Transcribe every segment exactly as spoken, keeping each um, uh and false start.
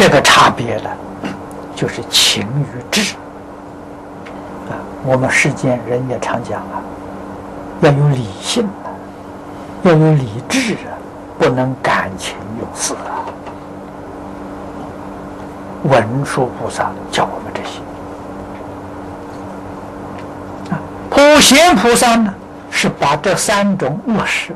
这个差别呢，就是情与智啊。我们世间人也常讲啊，要有理性啊，要有理智啊，不能感情用事啊。文殊菩萨教我们这些啊，普贤菩萨呢，是把这三种恶事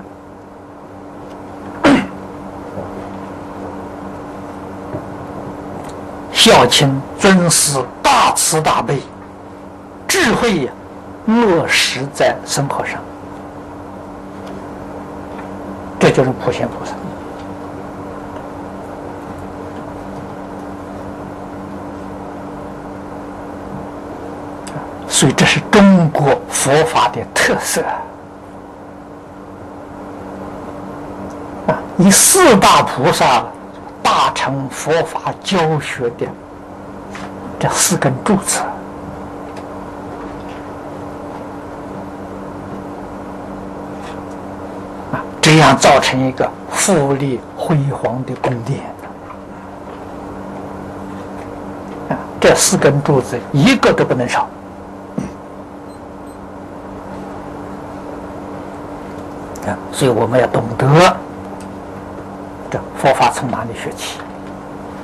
孝亲、尊师、大慈大悲、智慧呀，落实在生活上，这就是普贤菩萨。所以这是中国佛法的特色啊！以四大菩萨大乘佛法教学的这四根柱子啊，这样造成一个富丽辉煌的宫殿啊！这四根柱子一个都不能少。所以我们要懂得这佛法从哪里学起。